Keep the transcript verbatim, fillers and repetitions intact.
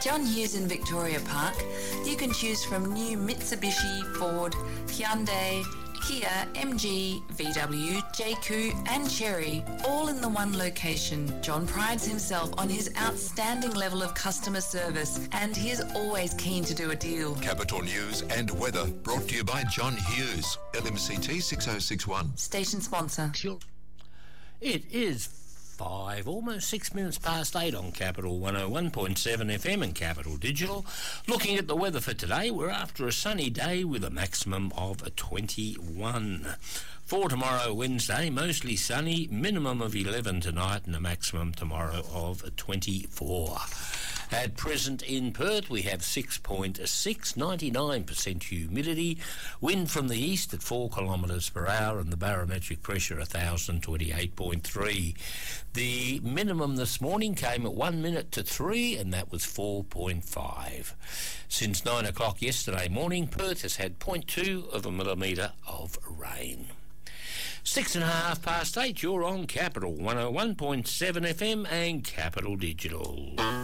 John Hughes in Victoria Park, you can choose from new Mitsubishi, Ford, Hyundai, Kia, M G, V W, J Q and Chery, all in the one location. John prides himself on his outstanding level of customer service and he is always keen to do a deal. Capital News and weather brought to you by John Hughes, L M C T six oh six one. Station sponsor. It is five, almost six minutes past eight on Capital one oh one point seven F M and Capital Digital. Looking at the weather for today, we're after a sunny day with a maximum of twenty-one. For tomorrow, Wednesday, mostly sunny, minimum of eleven tonight and a maximum tomorrow of twenty-four. At present in Perth, we have six point six, ninety-nine percent humidity, wind from the east at four kilometres per hour and the barometric pressure one thousand twenty-eight point three. The minimum this morning came at one minute to three and that was four point five. Since nine o'clock yesterday morning, Perth has had zero point two of a millimetre of rain. Six and a half past eight, you're on Capital one oh one point seven F M and Capital Digital.